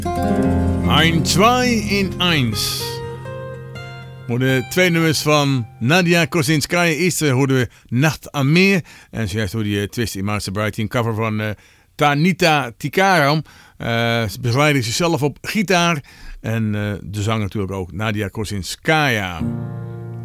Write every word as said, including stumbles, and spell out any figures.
Ein, zwei in eins. Voor de twee nummers van Nadia Kosinskaya. Eerst hoorden we Nacht am Meer. En zojuist hoorde je Twist in My Sobriety, een cover van uh, Tanita Tikaram. Uh, ze begeleidde zichzelf op gitaar. En uh, de zang natuurlijk ook, Nadia Kosinskaya.